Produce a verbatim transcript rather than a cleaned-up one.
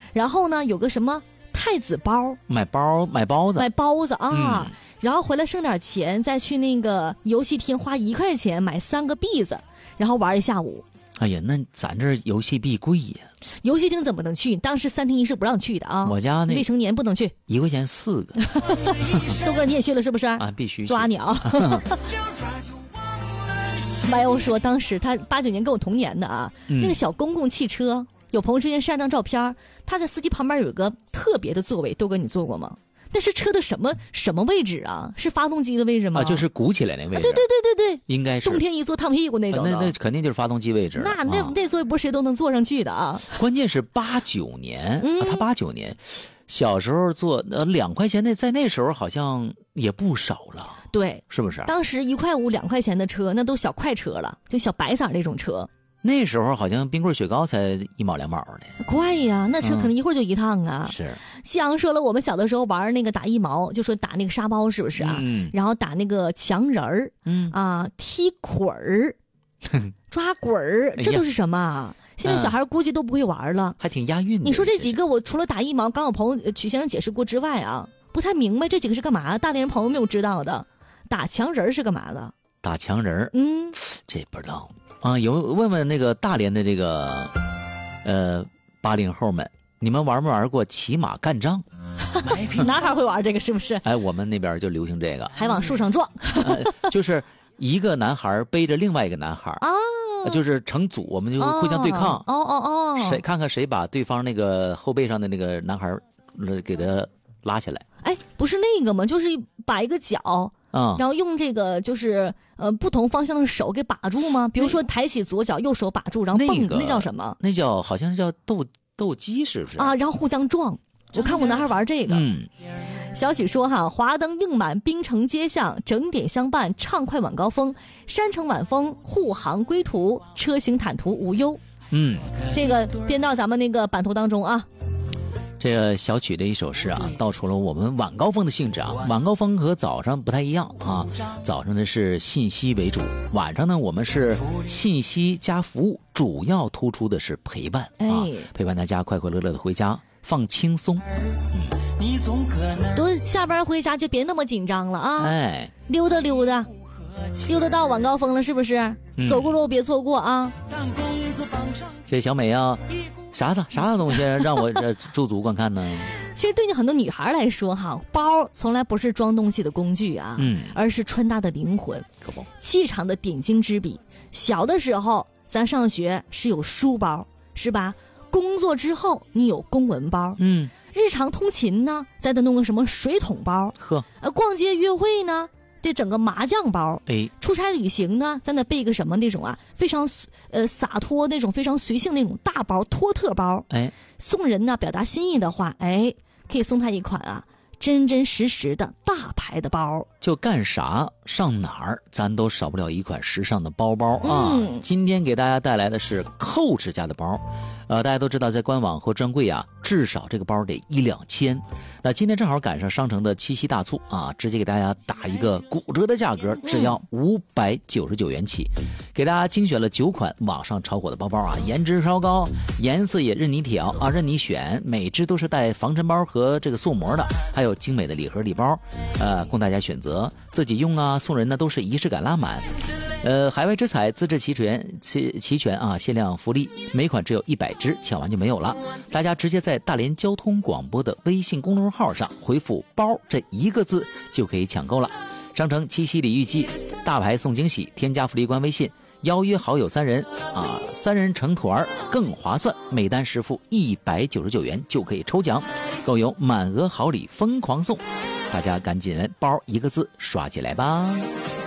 然后呢有个什么太子包， 买包买包子， 买包子啊、 嗯， 然后回来剩点钱，再去那个游戏厅花一块钱买三个币子，然后玩一下午。 哎呀，那咱这游戏币贵呀！ 游戏厅怎么能去？当时三厅一室不让去的啊！ 我家那未成年不能去， 一块钱四个。 豆哥你也去了是不是？ 啊，必须抓你啊！麦欧说，当时他八九年跟我同年的啊、嗯，那个小公共汽车，有朋友之前晒张照片，他在司机旁边有个特别的座位，豆哥你坐过吗？那是车的什么什么位置啊？是发动机的位置吗？ 啊，就是鼓起来那位置。啊、 对对对对对， 应该是冬天一坐烫屁股那种的、 啊。那那肯定就是发动机位置。 那那、啊、那座位不是谁都能坐上去的啊。 关键是八九年， 嗯、 啊、他八九年，小时候坐呃两块钱那在那时候好像也不少了。 对， 是不是？ 当时一块五两块钱的车，那都小快车了，就小白色那种车。 那时候好像冰棍雪糕才一毛两毛的， 快呀！那车可能一会儿就一趟啊。 嗯、是。 夕阳说了，我们小的时候玩那个打一毛，就说打那个沙包，是不是啊？ 嗯。 然后打那个墙人儿， 嗯啊，踢捆儿，抓滚儿，这都是什么啊？哎、现在小孩估计都不会玩了， 还挺押韵的。 你说这几个，我除了打一毛，刚有朋友曲先生解释过之外啊，不太明白这几个是干嘛？大连人朋友没有知道的，打墙人是干嘛的？ 打墙人， 嗯， 这不知道。啊，有问问那个大连的这个，呃，八零后们，你们玩没玩过骑马干仗？ 男孩会玩这个是不是？ 哎，我们那边就流行这个， 还往树上撞， 呃、就是一个男孩背着另外一个男孩， 哦， 就是成组，我们就互相对抗， 哦哦哦， 谁看看谁把对方那个后背上的那个男孩给他拉下来。 哎，不是那个吗？就是把一个脚。 啊、嗯， 然后用这个就是呃不同方向的手给把住吗？比如说抬起左脚，右手把住，然后蹦， 那个、 那叫什么？ 那叫好像是叫斗斗鸡，是不是啊？然后互相撞。我看过男孩玩这个。 嗯， 小许说哈，华灯映满，冰城街巷，整点相伴，畅快晚高峰，山城晚风，护航归途，车行坦途无忧。 嗯， 这个编到咱们那个版图当中啊。 这个小曲的一首诗啊，道出了我们晚高峰的性质啊。晚高峰和早上不太一样啊，早上呢是信息为主，晚上呢我们是信息加服务，主要突出的是陪伴啊，陪伴大家快快乐乐的回家，放轻松。嗯， 都下班回家就别那么紧张了啊！ 哎， 溜达溜达，溜达到晚高峰了，是不是？嗯、走过路别错过啊！ 这小美啊。啥子啥东西让我这驻足观看呢？ 其实对你很多女孩来说哈，包从来不是装东西的工具啊， 嗯， 而是穿搭的灵魂， 可不， 气场的点睛之笔。小的时候咱上学是有书包，是吧？工作之后你有公文包， 嗯， 日常通勤呢，咱得弄个什么水桶包， 呵， 呃，逛街约会呢。得整个麻将包， 哎， 出差旅行呢，咱得备个什么那种啊，非常呃洒脱那种非常随性那种大包托特包， 哎， 送人呢表达心意的话，哎，可以送他一款啊真真实实的大牌的包。 就干啥上哪儿，咱都少不了一款时尚的包包啊！ 嗯、 今天给大家带来的是 Coach 家的包，呃，大家都知道，在官网和专柜啊，至少这个包得一两千。那今天正好赶上商城的七夕大促啊，直接给大家打一个骨折的价格，只要五百九十九元起，给大家精选了九款网上炒火的包包啊，颜值稍高，颜色也任你挑啊，任你选，每只都是带防尘包和这个塑膜的，还有精美的礼盒礼包，呃，供大家选择。自己用啊，送人呢都是仪式感拉满。呃，海外之彩，资质齐全，齐齐全啊，限量福利，每款只有一百只，抢完就没有了。大家直接在大连交通广播的微信公众号上回复“包”这一个字就可以抢购了。商城七夕礼遇季，大牌送惊喜，添加福利官微信，邀约好友三人啊，三人成团更划算，每单实付一百九十九元就可以抽奖，更有满额好礼疯狂送。大家赶紧包一个字刷起来吧。